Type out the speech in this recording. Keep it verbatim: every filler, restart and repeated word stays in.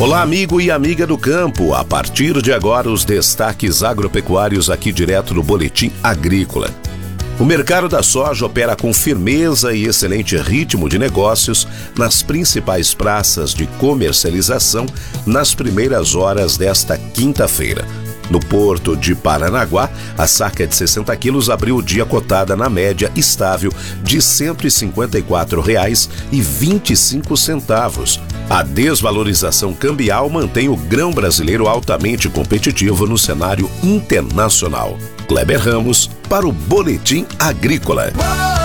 Olá, amigo e amiga do campo. A partir de agora, os destaques agropecuários aqui direto do Boletim Agrícola. O mercado da soja opera com firmeza e excelente ritmo de negócios nas principais praças de comercialização nas primeiras horas desta quinta-feira. No porto de Paranaguá, a saca de sessenta quilos abriu o dia cotada na média estável de cento e cinquenta e quatro reais e vinte e cinco centavos. A desvalorização cambial mantém o grão brasileiro altamente competitivo no cenário internacional. Kleber Ramos para o Boletim Agrícola.